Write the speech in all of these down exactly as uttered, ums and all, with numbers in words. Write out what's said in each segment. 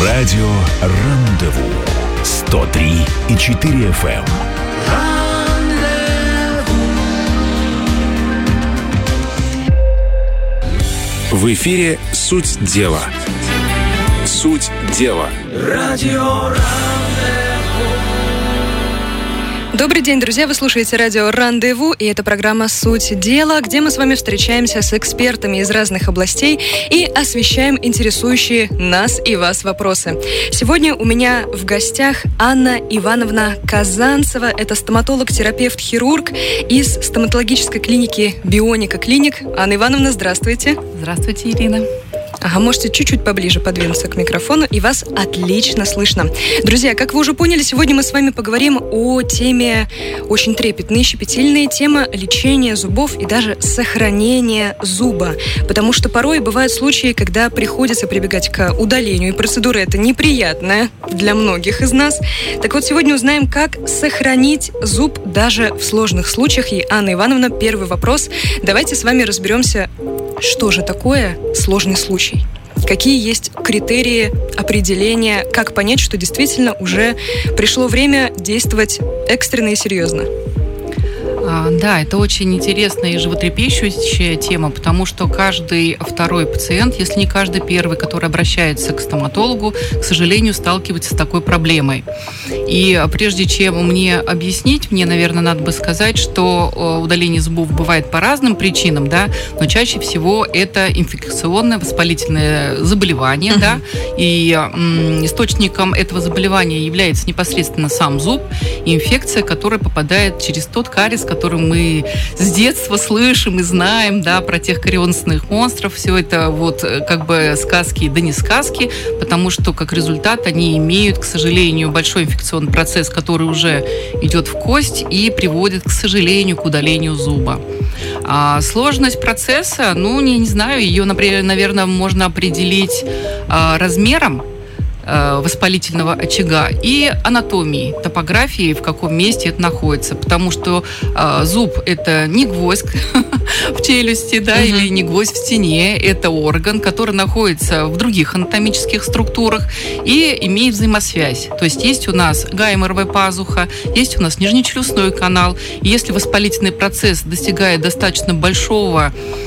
Радио «Рандеву» сто три и четыре эф эм. В эфире «Суть дела». Суть дела. Радио «Рандеву». Добрый день, друзья! Вы слушаете радио «Рандеву», и это программа «Суть дела», где мы с вами встречаемся с экспертами из разных областей и освещаем интересующие нас и вас вопросы. Сегодня у меня в гостях Анна Ивановна Казанцева. Это стоматолог-терапевт-хирург из стоматологической клиники «Бионика Клиник». Анна Ивановна, здравствуйте. Здравствуйте, Ирина. Ага, можете чуть-чуть поближе подвинуться к микрофону, и вас отлично слышно. Друзья, как вы уже поняли, сегодня мы с вами поговорим о теме очень трепетной, щепетильной, тема лечения зубов и даже сохранения зуба. Потому что порой бывают случаи, когда приходится прибегать к удалению, и процедура эта неприятная для многих из нас. Так вот, сегодня узнаем, как сохранить зуб даже в сложных случаях. И, Анна Ивановна, первый вопрос. Давайте с вами разберемся, что же такое сложный случай? Какие есть критерии определения, как понять, что действительно уже пришло время действовать экстренно и серьезно? А, да, это очень интересная и животрепещущая тема, потому что каждый второй пациент, если не каждый первый, который обращается к стоматологу, к сожалению, сталкивается с такой проблемой. И прежде чем мне объяснить, мне, наверное, надо бы сказать, что удаление зубов бывает по разным причинам, да, но чаще всего это инфекционное воспалительное заболевание, uh-huh. да, и м, источником этого заболевания является непосредственно сам зуб, и инфекция, которая попадает через тот кариес, который мы с детства слышим и знаем, да, про тех кариесных монстров. Все это вот как бы сказки, да не сказки, потому что как результат они имеют, к сожалению, большой инфекционный процесс, который уже идет в кость и приводит, к сожалению, к удалению зуба. А сложность процесса, ну, не, не знаю, ее, например, наверное, можно определить а, размером воспалительного очага и анатомии, топографии, в каком месте это находится. Потому что э, зуб – это не гвоздь в челюсти, да, uh-huh. или не гвоздь в стене. Это орган, который находится в других анатомических структурах и имеет взаимосвязь. То есть есть у нас гайморовая пазуха, есть у нас нижнечелюстной канал. И если воспалительный процесс достигает достаточно большого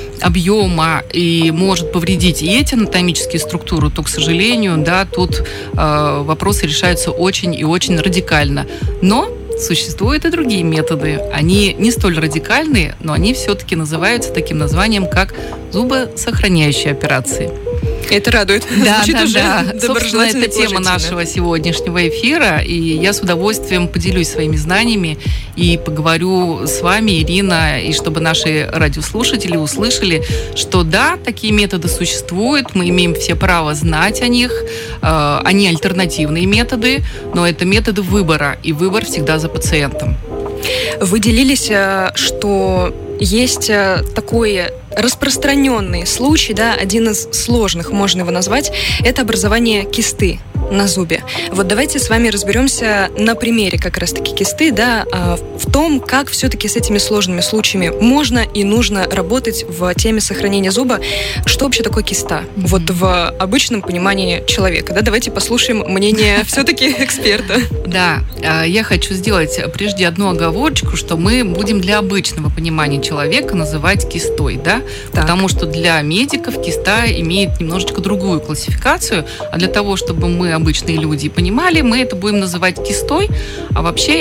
объема и может повредить и эти анатомические структуры, то, к сожалению, да, тут э, вопросы решаются очень и очень радикально. Но существуют и другие методы. Они не столь радикальные, но они все-таки называются таким названием, как зубосохраняющие операции. Это радует. Да, Звучит да, уже да. Собственно, это тема положительно. нашего сегодняшнего эфира, и я с удовольствием поделюсь своими знаниями и поговорю с вами, Ирина, и чтобы наши радиослушатели услышали, что да, такие методы существуют, мы имеем все право знать о них, э, они альтернативные методы, но это методы выбора, и выбор всегда за пациентом. Вы делились, что есть такой распространенный случай, да, один из сложных, можно его назвать, это образование кисты на зубе. Вот давайте с вами разберемся на примере как раз-таки кисты, да, в том, как все-таки с этими сложными случаями можно и нужно работать в теме сохранения зуба. Что вообще такое киста? Mm-hmm. Вот в обычном понимании человека, да, давайте послушаем мнение все-таки эксперта. Да, я хочу сделать прежде одну оговорочку, что мы будем для обычного понимания человека называть кистой, да, так. Потому что для медиков киста имеет немножечко другую классификацию, а для того, чтобы мы, обычные люди, понимали, мы это будем называть кистой, а вообще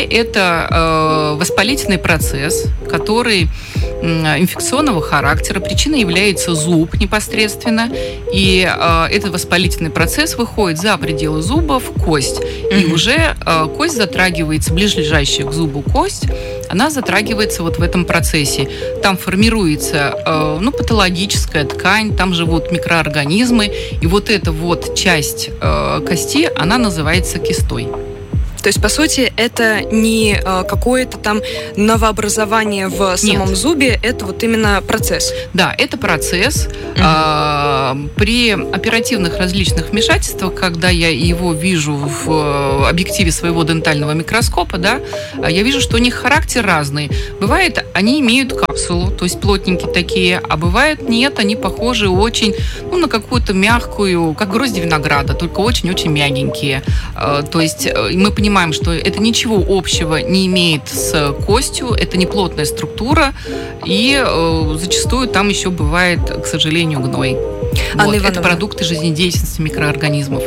это э, воспалительный процесс, который э, инфекционного характера, причиной является зуб непосредственно, и э, этот воспалительный процесс выходит за пределы зуба в кость, mm-hmm. и уже э, кость затрагивается, ближайшая к зубу кость, она затрагивается вот в этом процессе. Там формируется э, ну, патологическая ткань, там живут микроорганизмы, и вот эта вот часть э, кости, она называется кистой. То есть, по сути, это не э, какое-то там новообразование в самом Нет. зубе, это вот именно процесс. Да, это процесс. Мгм. А, при оперативных различных вмешательствах, когда я его вижу в объективе своего дентального микроскопа, да, я вижу, что у них характер разный. Бывает, они имеют капсулу, то есть плотненькие такие, а бывает нет, они похожи очень, ну, на какую-то мягкую, как грозди винограда, только очень-очень мягенькие. А, то есть мы понимаем, что это ничего общего не имеет с костью, это не плотная структура, и э, зачастую там еще бывает, к сожалению, гной. Анна Вот, Ивановна. это продукты жизнедеятельности микроорганизмов.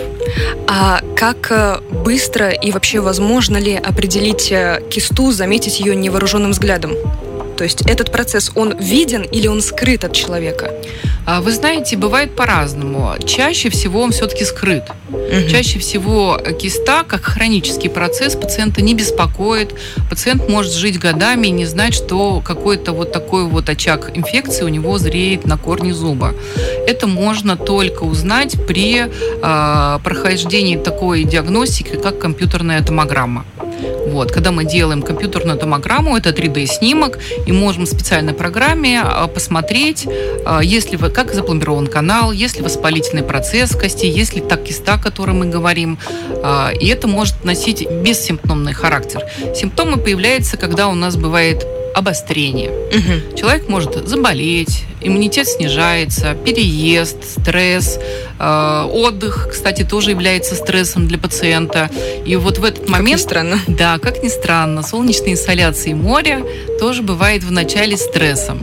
А как э, быстро и вообще возможно ли определить э, кисту, заметить ее невооруженным взглядом? То есть этот процесс, он виден или он скрыт от человека? А Вы знаете, бывает по-разному. Чаще всего он все-таки скрыт. Мгм. Чаще всего киста, как хронический процесс, пациента не беспокоит. Пациент может жить годами и не знать, что какой-то вот такой вот очаг инфекции у него зреет на корне зуба. Это можно только узнать при э, прохождении такой диагностики, как компьютерная томограмма. Вот. Когда мы делаем компьютерную томограмму, это три дэ-снимок, и можем в специальной программе а, посмотреть, а, есть ли вы, как запломбирован канал, есть ли воспалительный процесс в кости, есть ли та киста, о которой мы говорим. А, и это может носить бессимптомный характер. Симптомы появляются, когда у нас бывает обострение. Мгм. Человек может заболеть, иммунитет снижается, переезд, стресс, э, отдых, кстати, тоже является стрессом для пациента. И вот в этот Как ни момент, странно. да, как ни странно, солнечная инсоляция моря тоже бывает в начале стрессом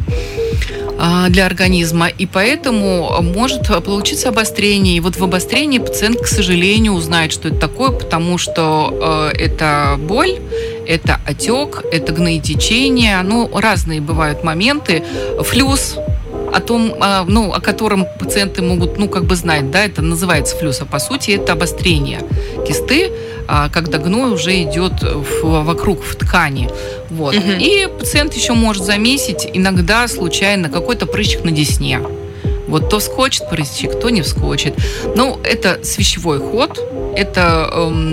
а, для организма, и поэтому может получиться обострение. И вот в обострении пациент, к сожалению, узнает, что это такое, потому что э, это боль, это отек, это гноетечение, ну, разные бывают моменты. Флюс, о том, а, ну, о котором пациенты могут, ну, как бы знать, да, это называется флюс, а по сути это обострение кисты, а, когда гной уже идет в- вокруг в ткани. Вот. Мгм. И пациент еще может заметить иногда случайно какой-то прыщик на десне. Вот то вскочит прыщик, то не вскочит. Ну, это свищевой ход, это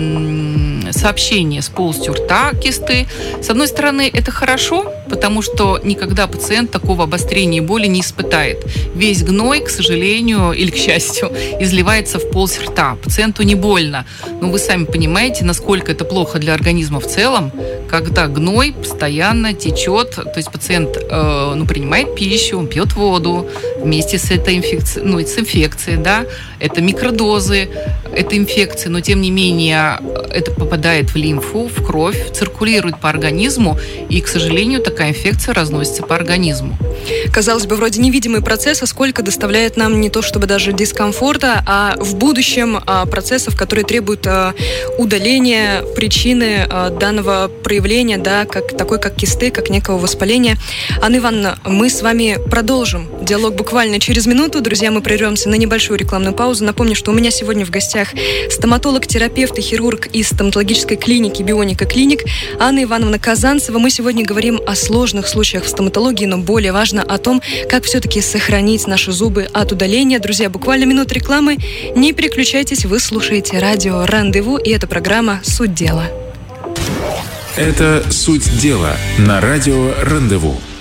эм, сообщение с полостью рта кисты. С одной стороны, это хорошо, потому что никогда пациент такого обострения и боли не испытает. Весь гной, к сожалению, или к счастью, изливается в полость рта. Пациенту не больно. Но вы сами понимаете, насколько это плохо для организма в целом, когда гной постоянно течет, то есть пациент э, ну, принимает пищу, он пьет воду вместе с этой инфекцией, ну, с инфекцией, да, это микродозы этой инфекции, но тем не менее это попадает в лимфу, в кровь, циркулирует по организму, и, к сожалению, такая инфекция разносится по организму. Казалось бы, вроде невидимый процесс, а сколько доставляет нам не то чтобы даже дискомфорта, а в будущем а, процессов, которые требуют а, удаления причины а, данного проявления, да, как, такой как кисты, как некого воспаления. Анна Ивановна, мы с вами продолжим диалог буквально через минуту. Друзья, мы прервемся на небольшую рекламную паузу. Напомню, что у меня сегодня в гостях стоматолог, терапевт и хирург из стоматологической клиники Бионика Клиник Анна Ивановна Казанцева. Мы сегодня говорим о сложных случаях в стоматологии, но более важно о том, как все-таки сохранить наши зубы от удаления. Друзья, буквально минут рекламы. Не переключайтесь, вы слушаете радио «Рандеву», и это программа «Суть дела». Это «Суть дела» на радио «Рандеву».